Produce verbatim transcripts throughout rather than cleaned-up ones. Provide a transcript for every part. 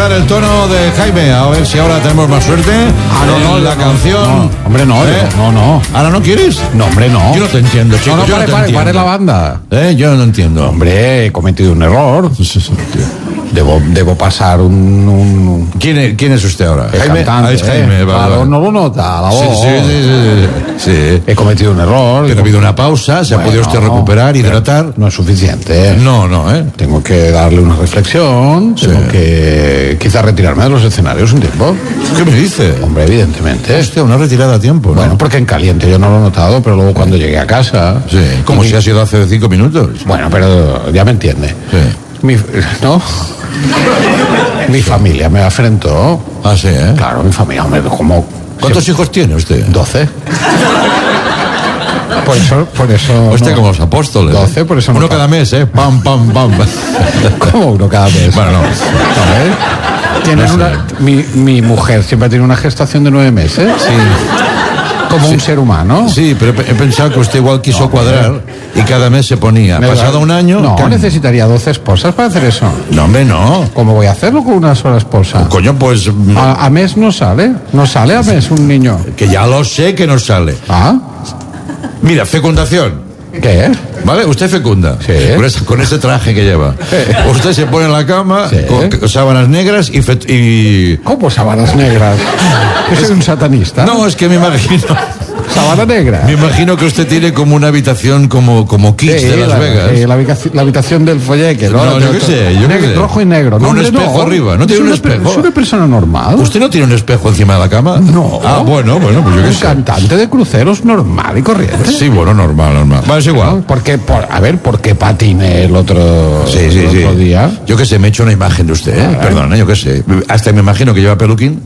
escuchar el tono de Jaime, a ver si ahora tenemos más suerte. Ah, no, no, la no, canción. No, hombre, no, ¿Eh? no, no. ¿Ahora no quieres? No, hombre, no. Yo no te entiendo, chico. No, no, yo pare, no te pare, entiendo. pare la banda. ¿Eh? Yo no entiendo. Hombre, he cometido un error. Debo, debo pasar un... un ¿Quién es, ¿Quién es usted ahora? el Jaime. cantante, Ah, es Jaime, ¿eh? vale, Claro, vale. no lo nota, la voz. Sí, sí, sí, sí, sí, sí. He cometido un error. Pero ha habido una pausa, se ha Bueno, podido usted recuperar, hidratar. No es suficiente. No, no, ¿eh? Tengo que darle una reflexión, Sí. tengo que quizás retirarme de los escenarios un tiempo. ¿Qué me dice? Hombre, evidentemente. Hostia, una retirada a tiempo, ¿no? Bueno, porque en caliente yo no lo he notado, pero luego cuando llegué a casa... Sí, como y- si ha sido hace cinco minutos. Bueno, pero ya me entiende. Sí. Mi, ¿no? Mi familia me afrentó. Ah, sí, ¿eh? Claro, mi familia, hombre, como... ¿Cuántos hijos tiene usted? Doce. Por eso, por eso... Usted no- como los apóstoles. ¿eh? Doce, por eso no Uno pa- cada mes, ¿eh? Pam, pam, pam. ¿Cómo uno cada mes? Bueno, no. ¿Sabes? Tienen No sé. una, mi, mi mujer siempre tiene una gestación de nueve meses. Sí. Como un ser humano. Sí, pero he pensado que usted igual quiso cuadrar y cada mes se ponía. Me- Pasado un año... No, ¿qué? necesitaría doce esposas para hacer eso. No, hombre, no. ¿Cómo voy a hacerlo con una sola esposa? Coño, pues... A, a mes no sale. No sale a mes un niño. Que ya lo sé que no sale. ¿Ah? Mira, fecundación. ¿Qué? ¿Vale? Usted fecunda. Sí. Con ese, con ese traje que lleva. Usted se pone en la cama Sí. con, con sábanas negras y... fet- y... ¿Cómo sábanas negras? ¿Yo soy un satanista? No, es que me imagino... ¿Sábana negra? Me imagino que usted tiene como una habitación como, como Kitsch Sí, de Las la, Vegas. sí, la, habica- la habitación del folleque, ¿no? No, yo qué sé, yo qué Negro- sé. Rojo y negro. Con No, un hombre, espejo no. arriba. ¿No tiene Es un una per- espejo? Es una persona normal. ¿Usted no tiene un espejo encima de la cama? No. Ah, bueno, bueno, pues yo qué Un sé. cantante de cruceros normal y corriente. Sí, bueno, normal, normal. Vale, es igual. Porque, por, a ver, ¿por qué patiné el otro, Sí, sí, el sí. otro día? Yo qué sé, me he hecho una imagen de usted, ¿eh? Perdón, ¿eh? Yo qué sé. Hasta me imagino que lleva peluquín.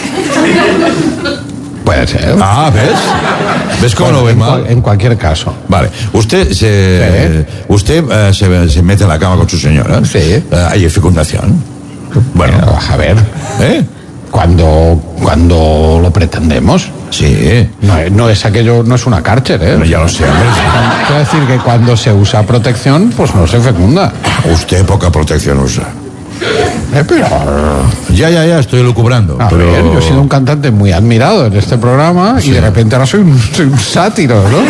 Puede ser. Ah, ¿ves? ¿Ves cómo Bueno, lo ve en, mal? cual- en cualquier caso. Vale, usted se Sí. usted eh, se, se mete en la cama con su señora. Sí. Eh, hay fecundación. Bueno, Pero, a ver, ¿eh? cuando, cuando lo pretendemos, Sí. no, es- no es aquello, no es una cárcel, ¿eh? Bueno, ya lo sé, hombre. Quiero decir que cuando se usa protección, pues no se fecunda. Usted poca protección usa. Eh, pero, Ya, ya, ya, estoy lucubrando. a pero... ver, yo he sido un cantante muy admirado en este programa y de repente ahora soy un, soy un sátiro, ¿no?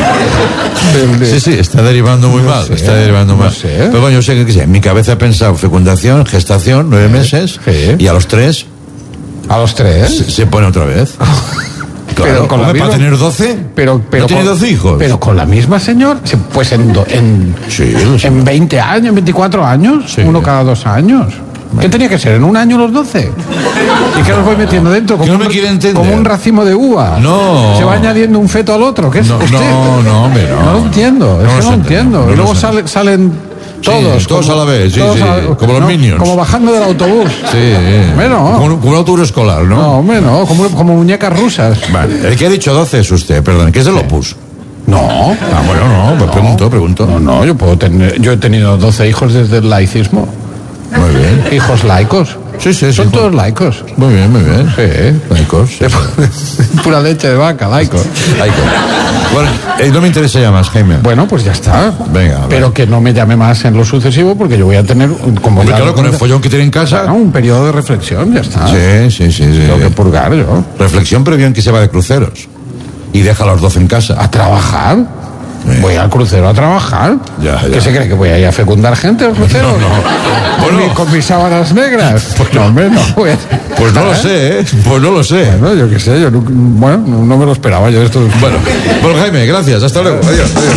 De- de- Sí, sí, está derivando muy No mal, sé, está derivando no mal. sé. Pero bueno, yo sé que sé, en mi cabeza he pensado fecundación, gestación, nueve meses, sí. y a los tres A los tres. se, se pone otra vez. Claro, con la hombre, misma- para tener doce, Pero, pero ¿no tiene con- doce hijos? Pero con la misma señora, sí, pues en, do- en, Sí, lo sé. en veinte años, veinticuatro años, Sí. uno cada dos años. ¿Qué tenía que ser? ¿En un año los doce? ¿Y qué los voy metiendo dentro? Que no un, me quiere entender. como un racimo de uva. No. Se va añadiendo un feto al otro. ¿Qué es No, usted? no, no, hombre, no. No lo entiendo, No es lo que no sé lo entender, entiendo. no y lo luego sé. sale- salen todos. todos a la vez, sí, todos sí, a la- como los Minions. Como bajando del autobús. Sí, Hombre, no. como, un- como un autobús escolar, ¿no? No, hombre, no, como, como muñecas rusas. Vale, el que ha dicho doce es usted, perdón, que es del Opus. No. Ah, bueno, no, pues pregunto, pregunto. No, no, yo puedo tener, yo he tenido doce hijos desde el laicismo. Muy bien. Hijos laicos. Sí, sí, sí. Son todos laicos. Muy bien, muy bien. Sí. Laicos. sí, sí. Pura leche de vaca, laicos. Laicos. Bueno, eh, no me interesa ya más, Jaime. Bueno, pues ya está. Venga, Pero vale. que no me llame más en lo sucesivo porque yo voy a tener un- como Hombre, la- claro, con el follón que tiene en casa. Claro, un periodo de reflexión, ya está. Sí, sí, sí, sí. Tengo que purgar yo. Reflexión previo en que se va de cruceros. Y deja a los doce en casa. A trabajar. Sí. Voy al crucero a trabajar. Ya, ya. ¿Qué se cree que voy a ir a fecundar gente al crucero? No, no. ¿Con, Bueno. mi- con mis sábanas negras. Pues no, hombre, no. voy a- Pues no lo sé, ¿eh? Pues no lo sé. Bueno, yo qué sé, yo no, bueno, no no me lo esperaba yo esto. Bueno, bueno, Jaime, gracias. Hasta luego. Adiós. adiós.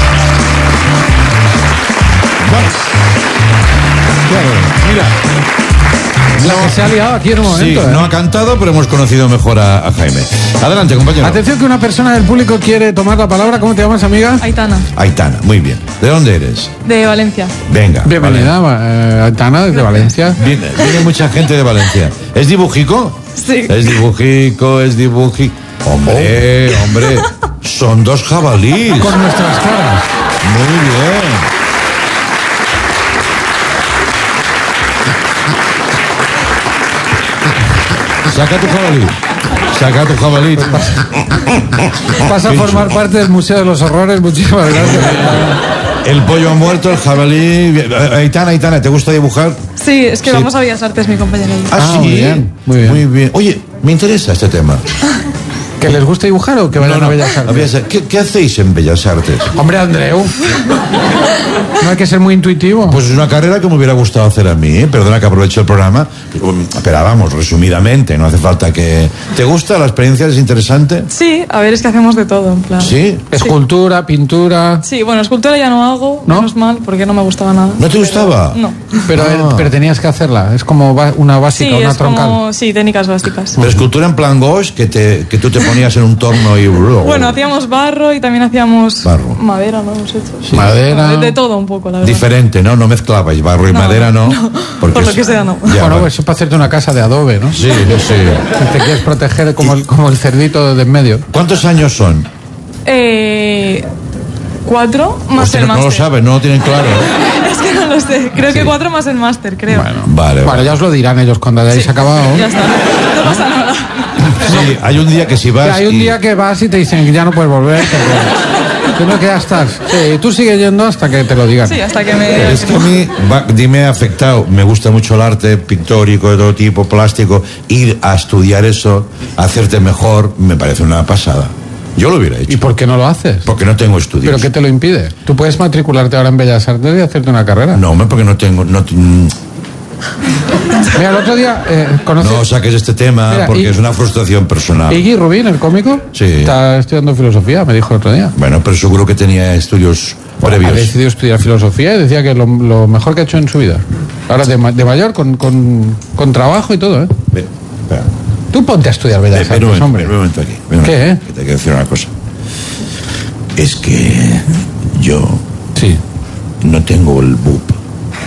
Mira. La que se ha liado aquí en un Sí, momento. ¿eh? no ha cantado, pero hemos conocido mejor a, a Jaime. Adelante, compañero. Atención que una persona del público quiere tomar la palabra. ¿Cómo te llamas, amiga? Aitana, Aitana, muy bien. ¿De dónde eres? de Valencia. Venga. Bienvenida, eh, Aitana, desde Valencia. Vale. Viene, viene mucha gente de Valencia. ¿Es dibujico? Sí. Es dibujico, es dibujico. Hombre, hombre, son dos jabalíes. Con nuestras caras. Muy bien. Saca tu jabalí. Saca tu jabalí. Pasa a formar parte del Museo de los Horrores. Muchísimas gracias. El pollo ha muerto, el jabalí. Aitana, Aitana, ¿te gusta dibujar? Sí, es que Sí. vamos a Bellas Artes, mi compañera y yo. Ah, Ah, sí. muy bien, muy bien. Muy bien. Oye, me interesa este tema. ¿Que les gusta dibujar o que vayan No, no, a Bellas Artes? a Bellas Artes. ¿Qué, qué hacéis en Bellas Artes? Hombre, Andreu. No hay que ser muy intuitivo. Pues es una carrera que me hubiera gustado hacer a mí, ¿eh? Perdona que aproveche el programa, pero vamos, resumidamente, no hace falta que... ¿Te gusta? ¿La experiencia es interesante? Sí, a ver, es que hacemos de todo, en plan. ¿Sí? Escultura, pintura. Sí, bueno, escultura ya no hago, ¿No? menos mal, porque no me gustaba nada. ¿No te gustaba? No. Pero, Ah. pero tenías que hacerla. Es como ba- una básica, Sí, una es troncal. como, sí, técnicas básicas. Pero escultura en plan gauche, que, te, que tú te ponías en un torno y... Bueno, hacíamos barro y también hacíamos Barro. madera, ¿no? Hemos hecho. Sí. Madera. De, de todo un poco, la verdad. Diferente, ¿no? No mezclabais barro y No, madera, ¿no? no. Porque Por lo es- que sea, no. Ya, Bueno, vale. pues eso es para hacerte una casa de adobe, ¿no? Sí, sí. Si te quieres proteger como el, como el cerdito de en medio. ¿Cuántos años son? Eh, cuatro más Hostia, el no, no máster. lo saben, no lo tienen claro. ¿eh? Es que no lo sé. Creo que cuatro más el máster, creo. Bueno, Vale, Bueno, vale. ya os lo dirán ellos cuando hayáis acabado. Ya está. No pasa nada. Sí, hay un día que si vas Sí, hay un y- día que vas y te dicen que ya no puedes volver. Que no, que ya estás. Sí, tú sigues yendo hasta que te lo digan. Sí, hasta que me... Es que a mí va- me ha afectado, me gusta mucho el arte pictórico de todo tipo, plástico, ir a estudiar eso, hacerte mejor, me parece una pasada. Yo lo hubiera ¿Y hecho, por qué no lo haces? porque no tengo estudios. ¿Pero qué te lo impide? Tú puedes matricularte ahora en Bellas Artes y hacerte una carrera. No, hombre, porque no tengo... No, mm, Mira, el otro día eh, conocí no saques este tema Mira, porque y- es una frustración personal. Iggy Rubin, el cómico. Sí. Está estudiando filosofía, me dijo el otro día. Bueno, pero seguro que tenía estudios Ha previos. decidido estudiar filosofía y decía que lo, lo mejor que ha hecho en su vida. Ahora de, ma- de mayor, con, con, con trabajo y todo, ¿eh? Ven, espera. Tú ponte a estudiar Bellas Ven, ven un Artes, momento, hombre. ven un momento aquí. ven un ¿Qué, momento, eh? que te quiero decir una cosa. Es que yo Sí. no tengo el B U P.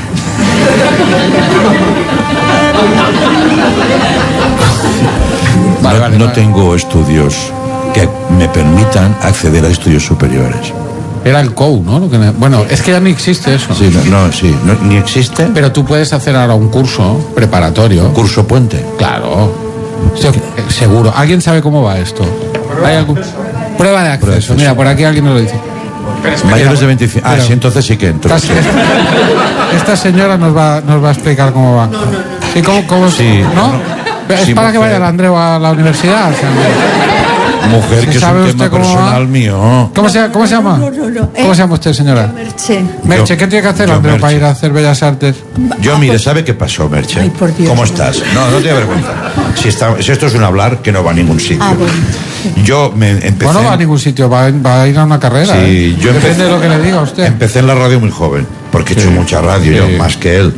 Vale, no vale, no vale. tengo estudios que me permitan acceder a estudios superiores. Era el C O U, ¿no? Lo que ne- bueno, es que ya no existe eso. Sí, no, no, sí, no- ni existe Pero tú puedes hacer ahora un curso preparatorio. curso puente. Claro. Se- eh, seguro. ¿Alguien sabe cómo va esto? ¿Hay algún... Prueba de acceso. Prueba de acceso. Mira, por aquí alguien nos lo dice. Mayores de veinticinco. Ah, Pero- sí, entonces sí que entro. Esta, esta- esta señora nos va, nos va a explicar cómo va. ¿Y cómo, cómo Sí, ¿no? no. Es Sí, para que mujer. vaya el Andreu a la universidad. o sea, Mujer, ¿Sí que es sabe un usted tema cómo va? personal mío. ¿Cómo se, cómo se llama? No, no, no. ¿Cómo Eh, se llama usted, señora? Merche. Merche, Yo- ¿qué tiene que hacer yo, Andreu para Merche. ir a hacer Bellas Artes? Yo, mire, ¿sabe qué pasó, Merche? Ay, por Dios. ¿Cómo estás? No, no te avergüenza. Si, está- si esto es un hablar, que no va a ningún sitio. Ah, bueno. Yo me empecé... Bueno, no va a ningún sitio, va, va a ir a una carrera. Sí, ¿eh? yo Depende empecé- de lo que le diga a usted. Empecé en la radio muy joven, porque he hecho Sí. mucha radio, Sí. yo, más que él.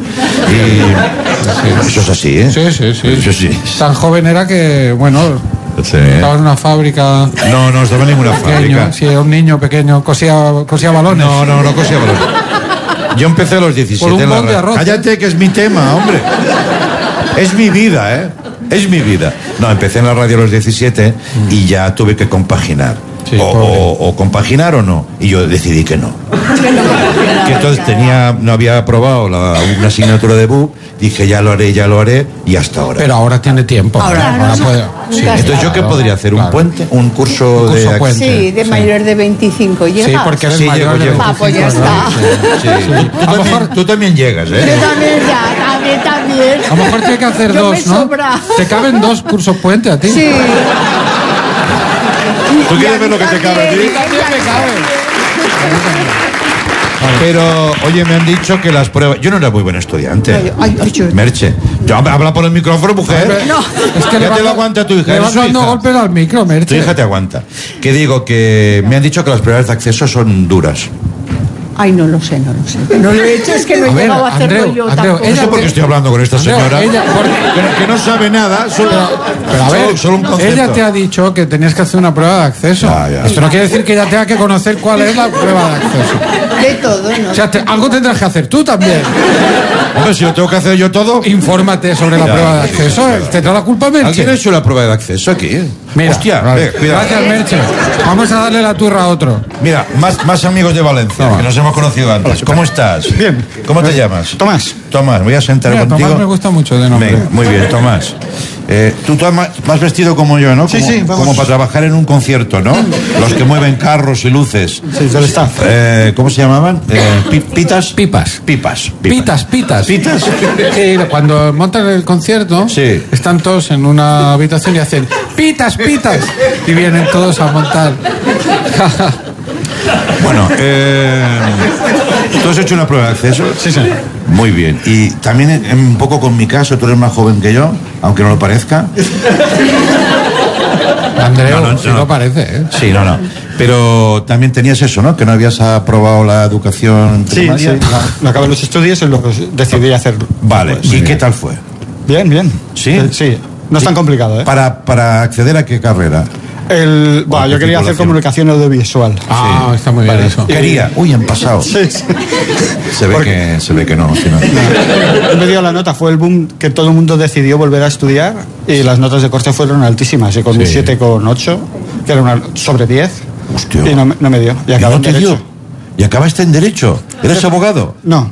Y eso es así, ¿eh? Sí, sí, sí. Eso sí. Tan joven era que, bueno, Sí. estaba en una fábrica. No, no estaba en ninguna Pequeño, fábrica. sí, era un niño pequeño, cosía, cosía balones. No, no, no cosía balones. Yo empecé a los diecisiete Por un en la bol de radio. arroz. Cállate, que es mi tema, hombre. Es mi vida, ¿eh? Es mi vida. No, empecé en la radio a los diecisiete y ya tuve que compaginar. Sí, o, pobre. o- o compaginar o no. Y yo decidí que no. Que entonces tenía, no había aprobado la- una asignatura de B U P. Dije, ya lo haré, ya lo haré. Y hasta ahora. Pero ahora tiene tiempo. Ahora, ahora no, puede. no, Sí, nunca Entonces, ¿yo qué claro, podría hacer? ¿Un claro. puente? ¿Un curso, Un curso de puente. Sí, de Sí. mayor de veinticinco. ¿Llegas? Sí, porque eres Sí, mayor llego, de llego. Ah, pues ya veinticinco, está. ¿no? Sí. Tú, A lo también, mejor- tú también llegas, Yo ¿eh? también ya, también, también. A lo mejor tiene que hacer Yo dos, me ¿no? sobra. Te caben dos cursos puente a ti. Sí. ¿Tú Y quieres a ver mí lo que te también, cabe a ti? y a mí también. Pero, oye, me han dicho que las pruebas... Yo no era muy buen estudiante. Ay, ay, ay, yo- Merche. Yo, habla por el micrófono, mujer. No. Es que Ya le te vas lo da- aguanta tu hija, Le eres vas su dando hija. golpes al micro, Merche. Tu hija te aguanta. Que digo que me han dicho que las pruebas de acceso son duras. Ay, no lo sé, no lo sé. No lo he hecho, es que no he A ver, llegado a hacerlo Andreu, yo Andreu, tampoco. No sé por qué estoy hablando con esta Andreu, señora. ella- por- que, que no sabe nada. Solo, Pero a ver, solo, solo un concepto. ella te ha dicho que tenías que hacer una prueba de acceso. Ya, ya. Esto no quiere decir que ella tenga que conocer cuál es la prueba de acceso. De todo, ¿no? O sea, te- algo tendrás que hacer tú también. Hombre, si lo tengo que hacer yo todo... Infórmate sobre la Ya, prueba de sí, acceso. sí, sí. ¿Tendrá la culpa, Merche? ¿Alguien ha hecho la prueba de acceso aquí? Mira, Hostia, vale. ve, cuidado. Gracias, Merche. Vamos a darle la turra a otro. Mira, más, más amigos de Valencia, Toma. que nos hemos conocido antes. ¿Cómo estás? Bien. ¿Cómo te llamas? Tomás. Tomás, voy a sentar Mira, contigo. Tomás me gusta mucho de nombre. Venga, muy bien, Tomás. Eh, tú te has ma- más vestido como yo, ¿no? Sí, como, sí, vamos. como para trabajar en un concierto, ¿no? Los que mueven carros y luces. Sí, del staff. Eh, ¿Cómo se llamaban? Eh, pi- ¿Pitas? Pipas. Pipas. Pitas, pitas. ¿Pitas? Sí, cuando montan el concierto, Sí. están todos en una habitación y hacen pitas, pitas. Y vienen todos a montar. Bueno, eh, ¿tú has hecho una prueba de acceso? Sí, sí. Muy bien. Y también en- un poco con mi caso, tú eres más joven que yo, aunque no lo parezca. Andreu, No, no, si no. no parece, ¿eh? Sí, no, no. Pero también tenías eso, ¿no? Que no habías aprobado la educación Sí, sí. primaria. No, acabé los estudios y luego decidí hacerlo. Vale. Pues, ¿Y qué tal fue? Bien, bien. ¿Sí? Eh, Sí. No es tan complicado, ¿eh? Para, para acceder a qué carrera. El, bueno, ¿O yo qué quería hacer titulación? comunicación audiovisual. Ah, está muy bien eso. Quería. Uy, han pasado. Sí, sí. Se ve que se ve que no. Si no. Me dio la nota, fue el boom que todo el mundo decidió volver a estudiar y las notas de corte fueron altísimas. Y con un Sí. siete coma ocho, que era una, sobre diez, Hostia. y no, me- no me dio. Y ¿Y acabé no en te Derecho. dio? ¿Y acabaste en Derecho? ¿Eres abogado? No.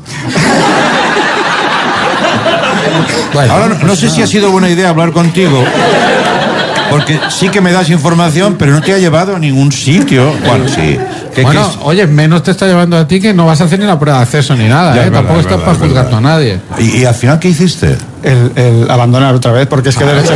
Bueno, Ahora no, no sé si ha sido buena idea hablar contigo, porque sí que me das información, pero no te ha llevado a ningún sitio. Bueno, sí. ¿Qué- bueno, qué es? oye, menos te está llevando a ti que no vas a hacer ni la prueba de acceso ni nada, Ya, ¿eh? es verdad, Tampoco es estás verdad, para es juzgar verdad. tú a nadie. ¿Y, y al final qué hiciste? El, el abandonar otra vez, porque es que Derecho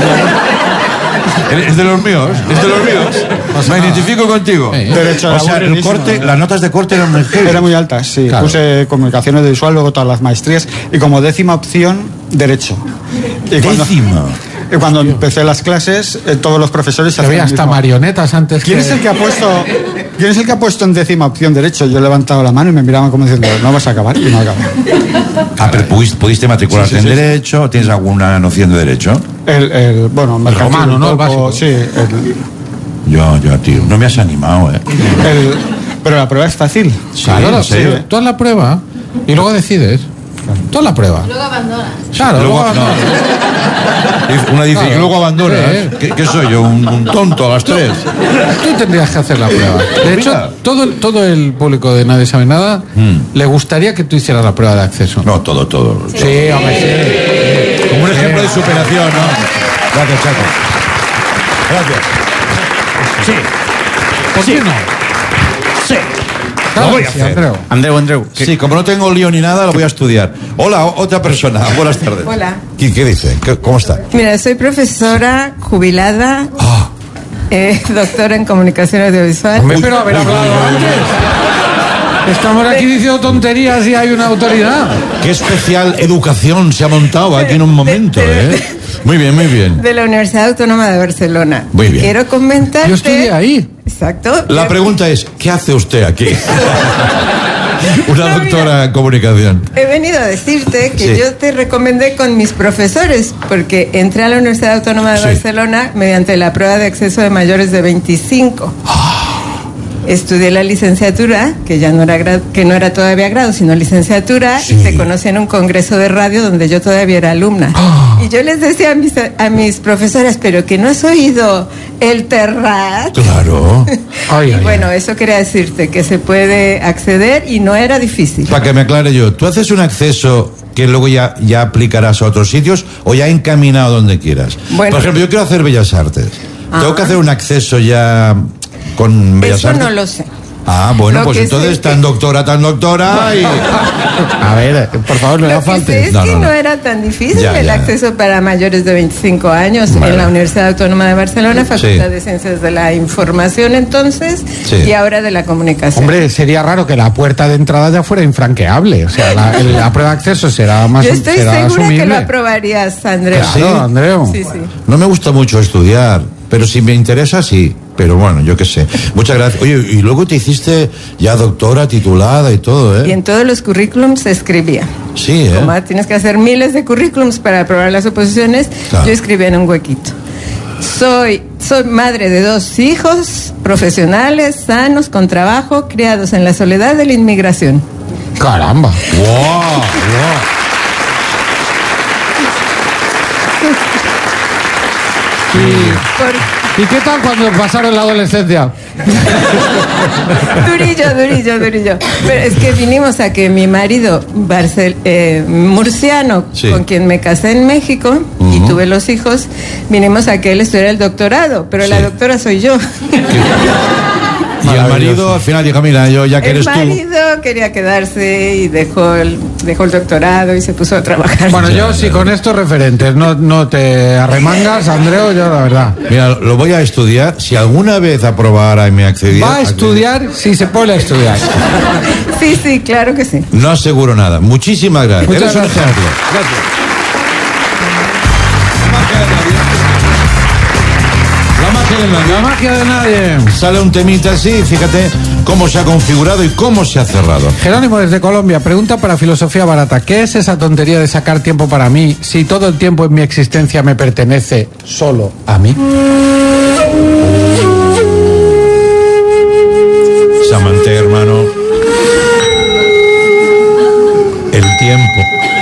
Es de los míos, es de los míos. Me identifico contigo. Sí. Derecho O era sea, el aburridísimo, corte, ¿no? las notas de corte eran muy heavy. era muy alta, sí. Claro. Puse comunicación audiovisual, luego todas las maestrías y como décima opción, Derecho. Y cuando, Décima. y cuando empecé las clases, eh, todos los profesores Que hacían había lo hasta mismo. marionetas antes ¿Quién que... es el que ha puesto ¿Quién es el que ha puesto en décima opción Derecho? Yo he levantado la mano y me miraban como diciendo, no vas a acabar, y no acabo. Ah, pero pudiste, pudiste matricularte Sí, sí, en sí, Derecho. ¿Tienes alguna noción de Derecho? El, el bueno, mercantil romano, un ¿no? El poco, básico. sí, el, Yo, yo, tío. No me has animado, ¿eh? el- pero la prueba es fácil. Sí, Claro, ¿en la- serio? tú haz la prueba y luego decides. Tú haz la prueba. Luego abandonas. Claro, Luego- luego no. abandonas. Una dice, Claro. y luego abandonas. Sí. ¿Qué, qué soy yo? ¿Un, un tonto a las tres? Tú tendrías que hacer la prueba. De hecho, Mira. todo, el- todo el público de Nadie Sabe Nada Mm. le gustaría que tú hicieras la prueba de acceso. No, todo, todo. Sí, hombre, sí. Como un ejemplo de superación, ¿no? Gracias, Chaco. Gracias. Sí, ¿Por qué no? sí. Claro, Lo voy a sí, hacer. Andreu. Andreu, Andreu. Sí, como no tengo lío ni nada, lo voy a estudiar. Hola, o- otra persona. Buenas tardes. Hola. ¿Qué, qué dice? ¿Qué- ¿Cómo está? Mira, soy profesora jubilada, Ah, eh, doctora en comunicación audiovisual. Hombre, pero haber hablado antes. Estamos aquí diciendo tonterías y hay una autoridad. qué especial educación se ha montado aquí en un momento, ¿eh? Muy bien, muy bien. De la Universidad Autónoma de Barcelona. Muy bien. Quiero comentarte. Yo estudié ahí. Exacto. La pregunta es, ¿qué hace usted aquí? Una No, doctora mira. en comunicación. He venido a decirte que Sí. yo te recomendé con mis profesores, porque entré a la Universidad Autónoma de Sí. Barcelona mediante la prueba de acceso de mayores de veinticinco. Estudié la licenciatura, que ya no era gra- que no era todavía grado, sino licenciatura, Sí. y te conocí en un congreso de radio donde yo todavía era alumna. Y yo les decía a mis, a mis profesoras, pero que no has oído el Terrat. Claro. Ay, Y ay, bueno, ay. eso quería decirte, que se puede acceder y no era difícil. Para que me aclare yo, ¿tú haces un acceso que luego ya, ya aplicarás a otros sitios o ya encaminado donde quieras? Bueno. Por ejemplo, yo quiero hacer Bellas Artes. ¿Tengo Ah. que hacer un acceso ya con Bellas Eso Artes? no lo sé. Ah, bueno, Lo pues que entonces sé tan que- doctora, tan doctora y... A ver, por favor, no Lo la que sé faltes. es No, que no, no, no. era tan difícil Ya, el ya. acceso para mayores de veinticinco años Vale. en la Universidad Autónoma de Barcelona, Facultad Sí. de Ciencias de la Información entonces Sí. y ahora de la Comunicación. Hombre, sería raro que la puerta de entrada ya fuera infranqueable. O sea, la, el- la prueba de acceso será más Yo estoy será segura que asumible. lo aprobarías, Andrés. Claro, Andreu. Sí, sí. No me gusta mucho estudiar, pero si me interesa, sí. Pero bueno, yo qué sé. Muchas gracias. Oye, y luego te hiciste ya doctora titulada y todo, ¿eh? Y en todos los currículums se escribía. Sí, ¿eh? Como tienes que hacer miles de currículums para aprobar las oposiciones, Claro. yo escribía en un huequito. Soy, soy madre de dos hijos profesionales, sanos, con trabajo, criados en la soledad de la inmigración. Caramba. ¡Wow! ¡Wow! Por- ¿Y qué tal cuando pasaron la adolescencia? Durillo, durillo, durillo. Pero es que vinimos a que mi marido, Barcel, eh, murciano, Sí. con quien me casé en México y Ujú. tuve los hijos, vinimos a que él estudiara el doctorado, pero la Sí. doctora soy yo. Y el marido al final dijo, mira, yo ya que El eres tú. marido quería quedarse y dejó el, dejó el doctorado y se puso a trabajar. Bueno, yo sí, con estos referentes no, no te arremangas, Andreu, yo la verdad. Mira, lo voy a estudiar. Si alguna vez aprobara y me accediera. Va a estudiar si se pone a estudiar. Sí, sí, claro que sí. No aseguro nada. Muchísimas gracias. Muchas Eres un gracias. ejemplo. La magia del nadie. La magia de nadie. Sale un temita así, fíjate cómo se ha configurado y cómo se ha cerrado. Jerónimo desde Colombia pregunta para Filosofía Barata: ¿qué es esa tontería de sacar tiempo para mí si todo el tiempo en mi existencia me pertenece solo a mí? Samanté, hermano. El tiempo.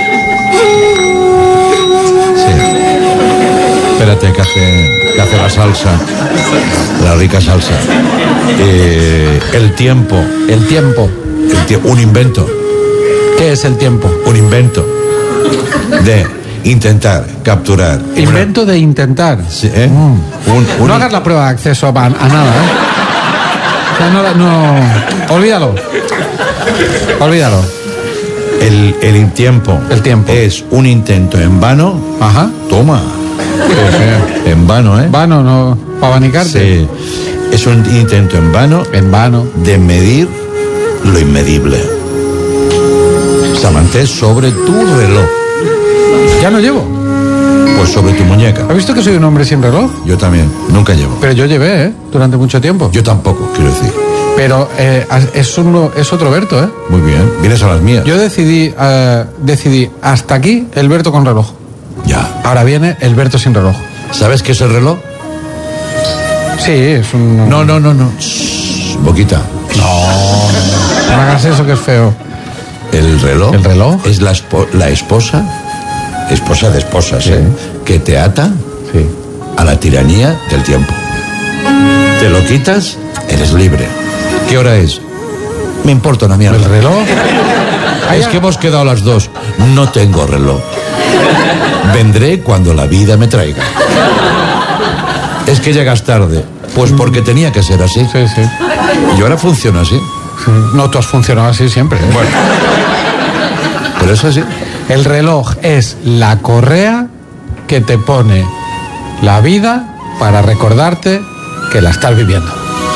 Sí. Espérate, que hace, que hace la salsa. La rica salsa. Eh, el tiempo. El tiempo. El tie- un invento. ¿Qué es el tiempo? Un invento. De intentar capturar. Invento de intentar. Sí, ¿eh? Mm. Un- un- No hagas la prueba de acceso a, a nada, ¿eh? O sea, no, no- olvídalo. Olvídalo. El, el tiempo. El tiempo. Es un intento en vano. Ajá. Toma. En vano, ¿eh? Vano, no. Para abanicarte. Sí. Es un intento en vano En vano. de medir lo inmedible. Samanté, sobre tu reloj. Ya no llevo. Pues sobre tu muñeca. ¿Has visto que soy un hombre sin reloj? Yo también. Nunca llevo. Pero yo llevé, ¿eh? Durante mucho tiempo. Yo tampoco, quiero decir. Pero eh, es, uno, es otro Berto, ¿eh? Muy bien. Vienes a las mías. Yo decidí, eh, decidí hasta aquí el Berto con reloj. Ya. Ahora viene el Berto sin reloj. ¿Sabes qué es el reloj? Sí, es un... No, no, no, no. Shh, boquita. No hagas eso que es feo. El reloj. ¿El reloj? Es la, espo- la esposa, esposa de esposas, Sí. ¿eh? Que te ata Sí. a la tiranía del tiempo. Te lo quitas, eres libre. ¿Qué hora es? Me importa una mierda. ¿El reloj? Es que hemos quedado las dos. No tengo reloj. Vendré cuando la vida me traiga. Es que llegas tarde. Pues porque tenía que ser así. Sí, sí. Y ahora funciona así. No, tú has funcionado así siempre. ¿eh? Bueno. Pero es así. El reloj es la correa que te pone la vida para recordarte que la estás viviendo.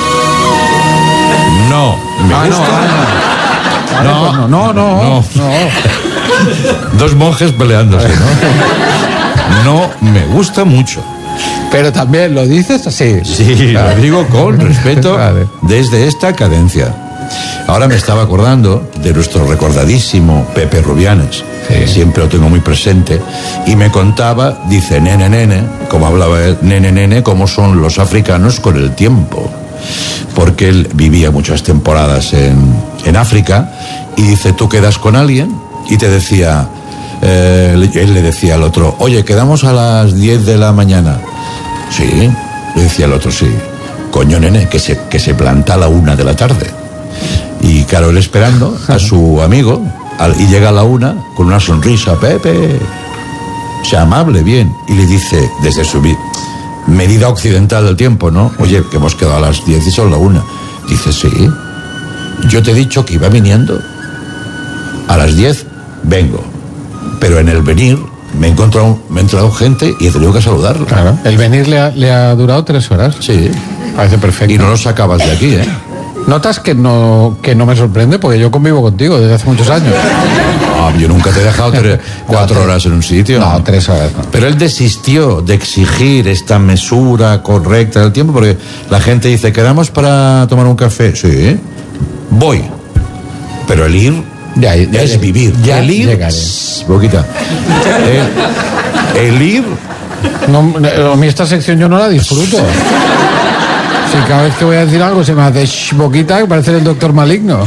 No. Me Ah, no, gusta. ah, no. Vale, No. pues no, no, no, No. no. Dos monjes peleándose, ¿no? No me gusta mucho. Pero también lo dices así. Sí, Claro. lo digo con respeto Vale. desde esta cadencia. Ahora me estaba acordando de nuestro recordadísimo Pepe Rubianes. Sí. Siempre lo tengo muy presente. Y me contaba, dice, nene, nene, como hablaba él, nene, nene, cómo son los africanos con el tiempo. Porque él vivía muchas temporadas en, en África y dice, tú quedas con alguien y te decía, eh, él le decía al otro, oye, quedamos a las diez de la mañana. Sí, le decía el otro, sí. Coño, nene, que se, que se planta a la una de la tarde. Y claro, él esperando a su amigo, al- y llega a la una con una sonrisa, Pepe, sea amable, bien. Y le dice, desde su vi- medida occidental del tiempo, ¿no? Oye, que hemos quedado a las diez y son la una. Dice, sí, yo te he dicho que iba viniendo. A las diez vengo. Pero en el venir me he encontrado, me ha entrado gente y he tenido que saludarla. Claro. El venir le ha, le ha durado tres horas. Sí. Parece perfecto. Y no lo sacabas de aquí, ¿eh? Notas que no, que no me sorprende porque yo convivo contigo desde hace muchos años. No, yo nunca te he dejado tres, cuatro No, horas en un sitio. No, tres horas. no. Pero él desistió de exigir esta mesura correcta del tiempo porque la gente dice, ¿quedamos para tomar un café? Sí, voy. Pero el ir Ya, ya, es ya, vivir. ya el ir, llegaré. Shh, boquita. El, el ir, No, no, a mí esta sección yo no la disfruto. Si cada vez que voy a decir algo se me hace shh, boquita, que parece el doctor maligno.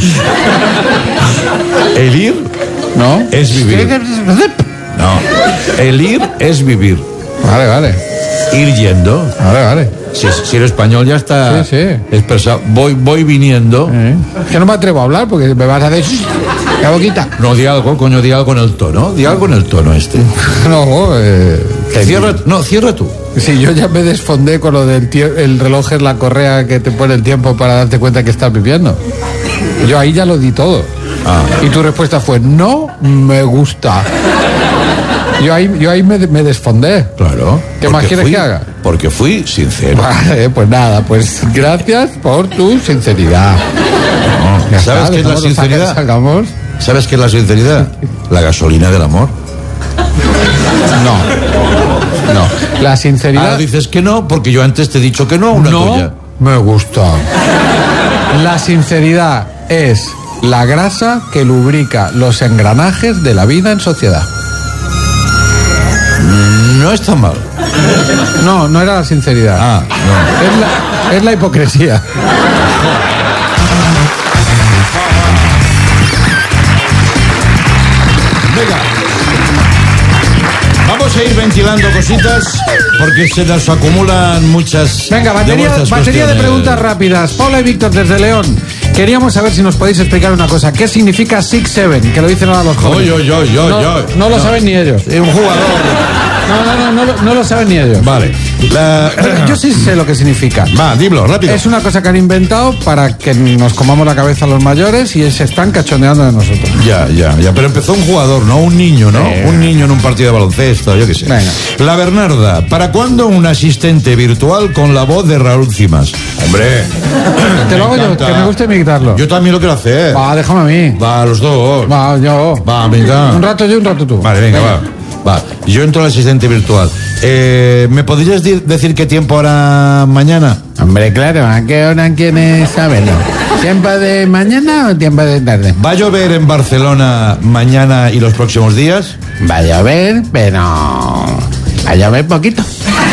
el ir ¿No? es vivir. No, el ir es vivir. Vale, vale. ir yendo. Vale, vale. Si, si el español ya está Sí, sí. expresado. Voy, voy viniendo. Eh, Es que no me atrevo a hablar porque me vas a decir la boquita. No, di algo, coño, di algo en el tono. Di algo en el tono este. No, eh, que Cierra, no, cierra tú. Sí, yo ya me desfondé con lo del tie- el reloj es la correa que te pone el tiempo para darte cuenta que estás viviendo. Yo ahí ya lo di todo. Ah. Y tu respuesta fue, no me gusta. Yo ahí, yo ahí me, me desfondé. Claro. ¿Qué más porque quieres fui- que haga? Porque fui sincero. Vale, pues nada, pues gracias por tu sinceridad. No, Ya ¿Sabes está, qué es la dejamos- sinceridad? Salgamos. ¿Sabes qué es la sinceridad? La gasolina del amor. No. No. La sinceridad. Ahora dices que no, porque yo antes te he dicho que no, una no tuya. me gusta. La sinceridad es la grasa que lubrica los engranajes de la vida en sociedad. No está mal. No, no era la sinceridad. Ah, no. Es la, es la hipocresía. Venga. Vamos a ir ventilando cositas porque se nos acumulan muchas. Venga, de batería, vuestras batería de cuestiones. preguntas rápidas. Paula y Víctor desde León. Queríamos saber si nos podéis explicar una cosa. ¿Qué significa Six Seven? Que lo dicen ahora los jóvenes. Oy, oy, oy, oy, no, oy. no lo No. saben ni ellos. Es un jugador. No, no, no, no, lo- no lo saben ni ellos. Vale. La- Yo sí sé lo que significa. Va, dilo, rápido. Es una cosa que han inventado para que nos comamos la cabeza los mayores y se están cachondeando de nosotros. Ya, ya, ya. Pero empezó un jugador, no un niño, ¿no? Eh. Un niño en un partido de baloncesto, yo qué sé. Venga. La Bernarda. ¿Para cuándo un asistente virtual con la voz de Raúl Cimas? Hombre. Te lo hago yo, encanta. que me gusta imitarlo. Yo también lo quiero hacer. Va, déjame a mí. Va, los dos. Va, yo. Va, venga. Un rato yo, un rato tú. Vale, venga, va. Va. Yo entro al asistente virtual. Eh, ¿Me podrías di- decir qué tiempo hará mañana? Hombre, claro, ¿a qué hora quieres saberlo? ¿Tiempo de mañana o tiempo de tarde? ¿Va a llover en Barcelona mañana y los próximos días? Va a llover, pero va a llover poquito.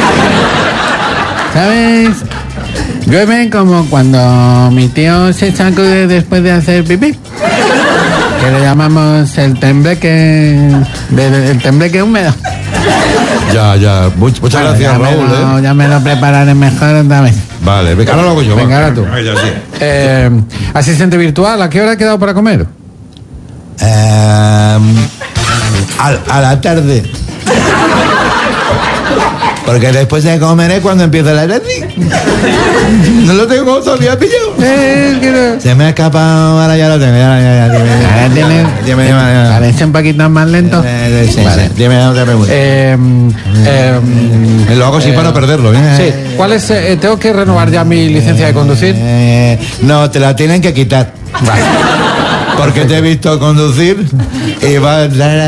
¿Sabes? Llueve como cuando mi tío se sacude después de hacer pipí. Que le llamamos el tembleque, de- el tembleque húmedo. Ya, ya. Much- muchas Bueno, gracias, ya Raúl. Me lo, ¿eh? ya me lo prepararé mejor otra vez. Vale, venga, ahora lo hago yo. va. Venga, ahora tú. Ya, sí. Eh, asistente virtual, ¿a qué hora ha quedado para comer? Em, a, a la tarde. Porque después de comer es cuando empieza la tarde. No lo tengo todavía pillado. Eh, que no- Se me ha escapado, ahora ya lo tengo. Ya, ya, ya, dime, Ahora tiene, dime, dime, dime. parece un poquito más lento. Eh, sí, Vale. sí. Dime otra pregunta. Eh, eh, Lo hago así eh, para no perderlo. ¿eh? Sí, ¿cuál es? eh, tengo que renovar ya mi licencia de conducir. Eh, no, te la tienen que quitar. Porque te he visto conducir y va a